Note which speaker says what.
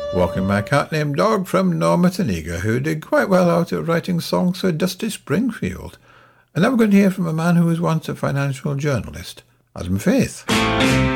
Speaker 1: Walking My Cat Named Dog from Norma Taniga, who did quite well out of writing songs for Dusty Springfield. And now we're going to hear from a man who was once a financial journalist, Adam Faith.